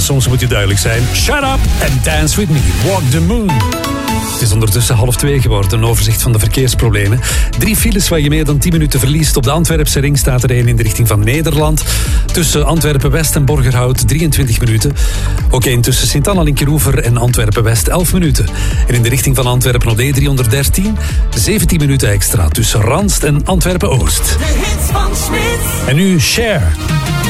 soms moet je duidelijk zijn. Shut up and dance with me. Walk the moon. Het is ondertussen 1:30 geworden. Een overzicht van de verkeersproblemen. 3 files waar je meer dan 10 minuten verliest. Op de Antwerpse ring staat er 1 in de richting van Nederland. Tussen Antwerpen-West en Borgerhout 23 minuten. Ook 1 tussen Sint-Anna-Linkeroever en Antwerpen-West 11 minuten. En in de richting van Antwerpen op D313 17 minuten extra tussen Ranst en Antwerpen-Oost. De hits van Smit. En nu Cher.